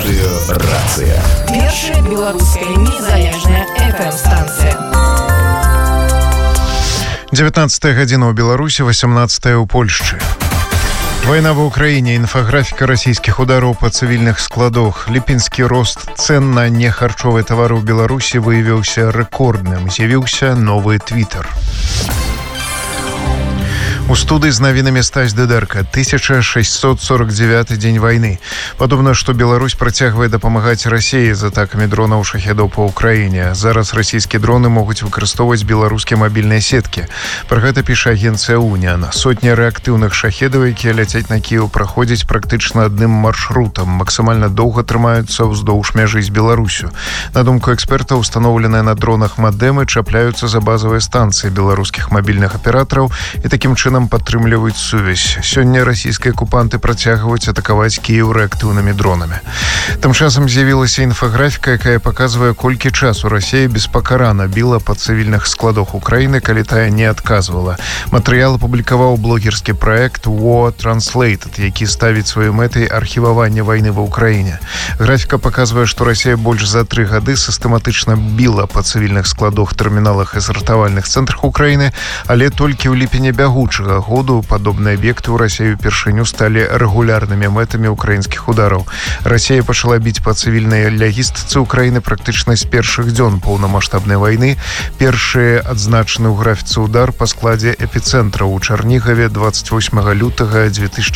Радыёрацыя. Першая беларуская незалежная FM-станцыя. 19 гадзіна ў Беларусі, 18 ў Польшчы. Война ва Украине, инфографика российских ударов по цивильных складах. Липинский рост цен на нехарчовые товары в Беларуси выявился рекордным. З'явился новый твиттер. У студыі з навінамі Стась Дыдарка. 1649 дзень вайны. Падобна, што Беларусь працягвае дапамагаць Расіі з атакамі дронаў шахедаў па Украіне. Зараз расійскія дроны могуць выкарыстоўваць беларускія мабільныя сеткі. Пра гэта піша агенцыя Уніан. Сотні рэактыўных шахедаў, якія ляцяць на Кіеў, праходзяць практычна адным маршрутам. Максімальна доўга трымаюцца ўздоўж мяжы з Беларусю. На думку экспертаў, устаноўленыя на дронах мадэмы чапляюцца за базавыя станцыі беларускіх мабільных аператараў і такім чынам падтрымліваюць сувязь. Сёння расійскія акупанты працягваюць атакаваць Кіеў рэактыўнымі дронамі. Тым часам з'явілася інфаграфіка, якая паказвае, колькі часу Расія беспакарана біла па цывільных складах Украіны, калі тая не адказвала. Матэрыял апублікаваў блогерскі праект War Translated, які ставіць сваёй мэтай архіваванне вайны ва Ўкраіне. Графіка паказвае, што Расія больш за 3 гады сістэматычна біла па цывільных складах, тэрміналах і сартавальных цэнтрах Украіны, але толькі ў ліпені бягучага году падобныя аб'екты ў Расію упершыню сталі рэгулярнымі мэтамі украінскіх удараў. Расія пачала біць па цывільнай лагістыцы Украіны практычна з першых дзён поўнамаштабнай вайны. Першы адзначаны ў графіцы удар па складзе эпіцэнтра ў Чарнігаве 28 лютага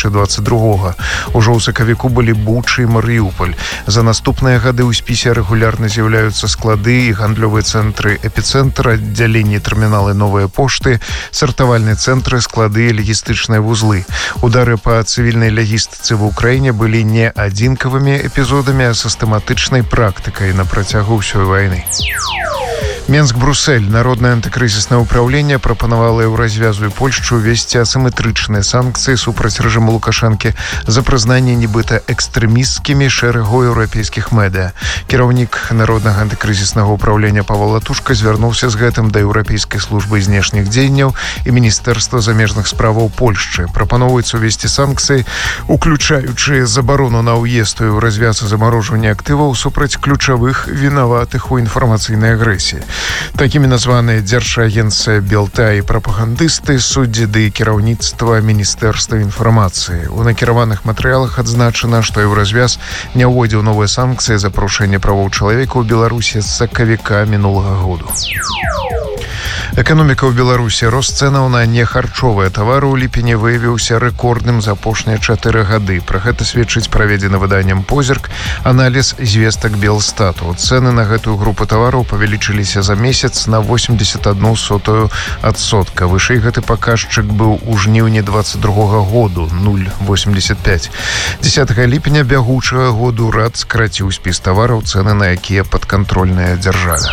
2022. Ужо ў сакавіку былі Буча і Марыуполь. За наступныя гады ў спісе рэгулярна з'яўляюцца склады і гандлёвыя цэнтры эпіцэнтра, аддзяленні тэрміналы новыя пошты, сартавальныя цэнтры, склады і лагістычныя вузлы. Удары па цывільнай лагістыцы ва Ўкраіне былі не адзінкавымі эпізодамі, а сістэматычнай практыкай на працягу ўсёй вайны. Менск-Бруссель. Народное антыкрызіснае ўпраўленне прапанавала Еўразвязу і Польшчу ввесці асіметрычныя санкцыі супраць рэжыму Лукашэнкі за прызнанне нібыта экстрэмісцкімі шэрагу еўрапейскіх медыа. Кіраўнік Народнага антыкрызіснага ўпраўлення Павол Латушка звярнуўся з гэтым да Еўрапейскай службы знешніх дзеянняў і Міністэрства замежных справаў Польшчы. Прапаноўваецца ўвесці санкцыі, уключаючы забарону на ўезд у Еўразвяз і замарожванне актываў супраць ключавых вінаватых у інфармацыйнай агрэсіі. Такімі названыя Дзяржагенцыя Белта і прапагандысты, суддзі ды кіраўніцтва Міністэрства інфармацыі. У накіраваных матэрыялах адзначана, што Еўразвяз не ўводзіў новыя санкцыі за парушэнне правоў чалавека ў Беларусі з сакавіка мінулага году. Эканоміка ў Беларусі. Рост цэнаў на нехарчовыя тавары ў ліпені выявіўся рэкордным за апошнія 4 гады. Пра гэта сведчыць праведзены выданнем «Позірк» аналіз звестак Белстату. Цэны на гэтую групу тавараў павялічыліся за месяц на 81%. Вышэй гэты паказчык быў у жніўні 22 году, 0,85. 10 ліпеня бягучага году урад скараціў спіс тавараў, цэны на якія падкантрольныя дзяржаве.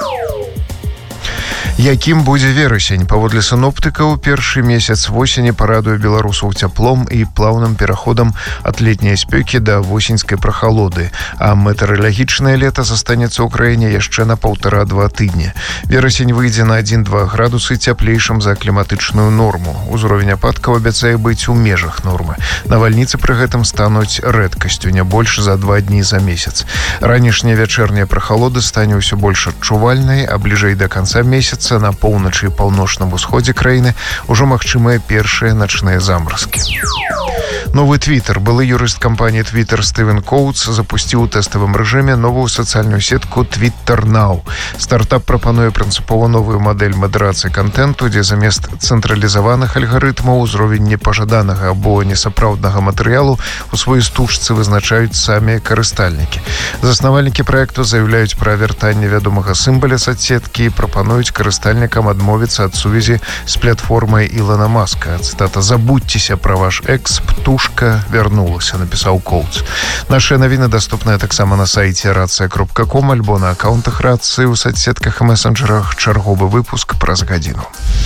Якім будзе верасень? Паводле сіноптыкаў, першы месяц восені парадуе беларусаў цяплом і плаўным пераходам ад летняй спёкі да восеньскай прахалоды, а метэаралагічнае лета застанецца ў краіне яшчэ на 1,5-2 тыдні. Верасень выйдзе на 1-2 градусы цяплейшым за кліматычную норму. Узровень ападкаў абяцае быць у межах нормы. Навальніцы пры гэтым стануць рэдкасцю, не больш за 2 дні за месяц. Ранішняя вячэрняя прахалода стане ўсё больш адчувальнай, а бліжэй да канца месяца на поўначы і паўночным усходзе краіны ўжо магчымыя першыя начныя замаразкі. Новы твиттер. Былы юрыст кампаніі Twitter Стывен Коутс запусціў у тэставым рэжыме новую сацыяльную сетку Twitter Now. Стартап прапануе прынцыпова новую мадэль мадэрацыі контенту, дзе замест цэнтралізаваных алгарытмаў узровень непажаданага або несапраўднага матэрыялу у сваёй стужцы вызначаюць самі карыстальнікі. Заснавальнікі праекту заяўляюць пра вяртанне вядомага сімваля соцсеткі і прапануюць карыстальнікам адмовіцца ад сувязі з платформай Ілона Маска. Цытата: «Забудьцеся пра ваш экс, птушка вярнулася», напісаў Коутс. Нашыя навіны даступныя таксама на сайце racja.com альбо на аккаунтах Рацыі ў соцсетках і месенджерах. Чарговы выпуск праз гадзіну.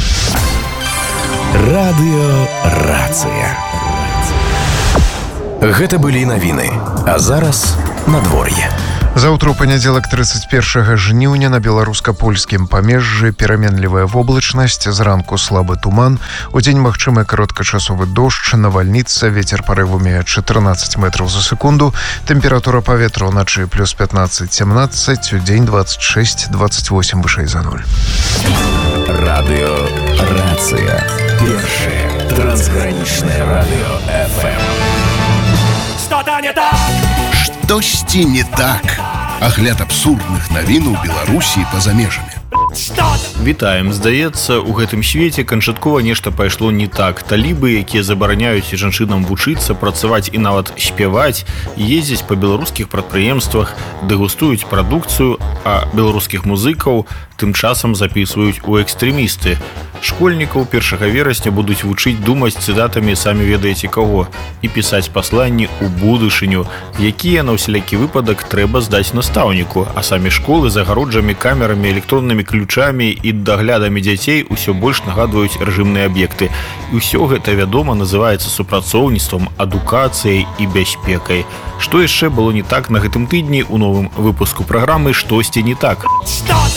Радыёрацыя. Гэта былі навіны. А зараз надвор'е. Заўтра ў панядзелак 31 жніўня на беларуска-польскім памежжы пераменлівая воблачнасць, зранку слабы туман, удзень магчымы кароткачасовы дождж, навальніца, вецер парывамі 14 метраў за секунду, тэмпература паветра ўначы плюс 15-17, удзень 26-28 вышэй за 0. Радыёрацыя. Першае трансгранічнае радыё FM. Что-то не так! Штосьці не так. Агляд абсурдных навін у Беларусі і па-за межамі. Вітаем, здаецца, у гэтым свеце канчаткова нешта пайшло не так. Талібы, якія забараняюць жанчынам вучыцца, працаваць і нават спяваць, ездзяць па беларускіх прадпрыемствах, дэгустуюць прадукцыю, а беларускіх музыкаў тым часам запісваюць у экстрэмісты. Школьнікаў 1 верасня будуць вучыць думаць цытатамі самі ведаеце каго і пісаць пасланні ў будучыню, якія на ўсялякі выпадак трэба здаць настаўніку, а самі школы з агароджамі, камерамі, электроннымі ключамі і даглядамі дзяцей усё больш нагадваюць рэжымныя аб'екты. І ўсё гэта, вядома, называецца супрацоўніцтвам, адукацыяй і бяспекай. Што яшчэ было не так на гэтым тыдні ў новым выпуску праграмы «Штосьці не так».